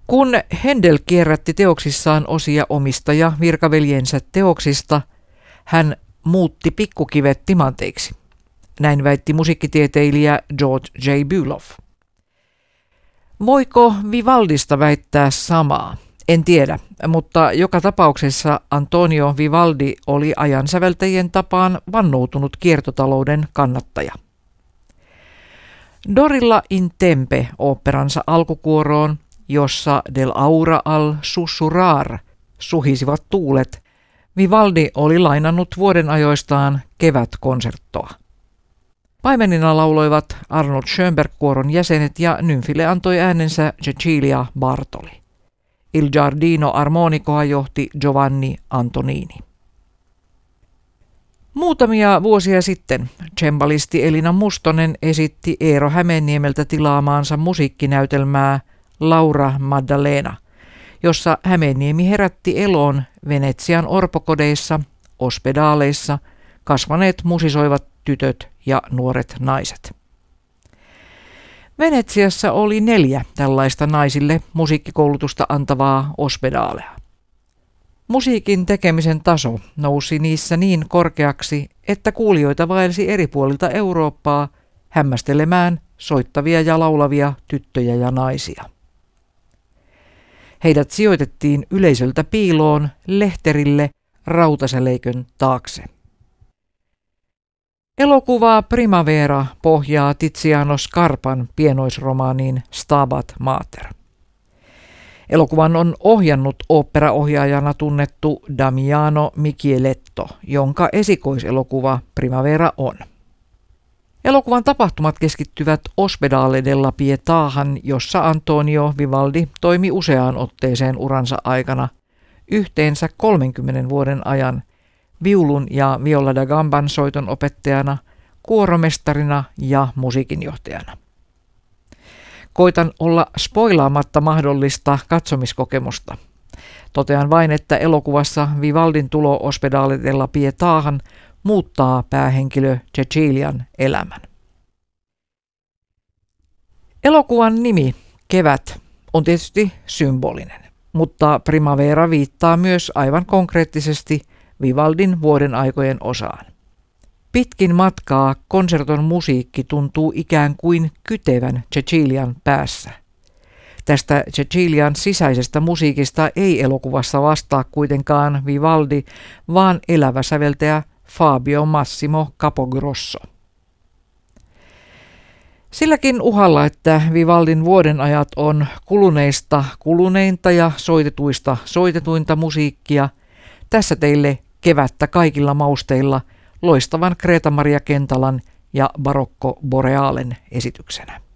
Kun Händel kierrätti teoksissaan osia omista ja virkaveljensä teoksista, hän muutti pikkukivet timanteiksi. Näin väitti musiikkitieteilijä George J. Bülow. Voiko Vivaldista väittää samaa? En tiedä, mutta joka tapauksessa Antonio Vivaldi oli ajansäveltäjien tapaan vannoutunut kiertotalouden kannattaja. Dorilla in Tempe -oopperansa alkukuoroon, jossa del aura al sussurrar suhisivat tuulet, Vivaldi oli lainannut vuoden ajoistaan kevätkonserttoa. Paimenina lauloivat Arnold Schönberg-kuoron jäsenet ja nymfille antoi äänensä Cecilia Bartoli. Il Giardino Armonicoa johti Giovanni Antonini. Muutamia vuosia sitten cembalisti Elina Mustonen esitti Eero Hämeenniemeltä tilaamaansa musiikkinäytelmää Laura Maddalena, jossa Hämeenniemi herätti eloon Venetsian orpokodeissa, ospedaaleissa kasvaneet musisoivat tytöt ja nuoret naiset. Venetsiassa oli 4 tällaista naisille musiikkikoulutusta antavaa ospedaalea. Musiikin tekemisen taso nousi niissä niin korkeaksi, että kuulijoita vaelsi eri puolilta Eurooppaa hämmästelemään soittavia ja laulavia tyttöjä ja naisia. Heidät sijoitettiin yleisöltä piiloon lehterille rautasäleikön taakse. Elokuva Primavera pohjaa Tiziano Scarpan pienoisromaaniin Stabat Mater. Elokuvan on ohjannut oopperaohjaajana tunnettu Damiano Micheletto, jonka esikoiselokuva Primavera on. Elokuvan tapahtumat keskittyvät Ospedale della Pietàhan, jossa Antonio Vivaldi toimi useaan otteeseen uransa aikana, yhteensä 30 vuoden ajan, viulun ja viola da gamban soiton opettajana, kuoromestarina ja musiikinjohtajana. Koitan olla spoilaamatta mahdollista katsomiskokemusta. Totean vain, että elokuvassa Vivaldin tulo Ospedale della Pietàhan muuttaa päähenkilö Cecilian elämän. Elokuvan nimi, Kevät, on tietysti symbolinen, mutta Primavera viittaa myös aivan konkreettisesti Vivaldin vuoden aikojen osaan. Pitkin matkaa konserton musiikki tuntuu ikään kuin kytevän Cecilian päässä. Tästä Cecilian sisäisestä musiikista ei elokuvassa vastaa kuitenkaan Vivaldi, vaan elävä säveltäjä Fabio Massimo Capogrosso. Silläkin uhalla, että Vivaldin vuodenajat on kuluneista kuluneinta ja soitetuista soitetuinta musiikkia, tässä teille kevättä kaikilla mausteilla loistavan Greta Maria Kentalan ja Barocco Borealen esityksenä.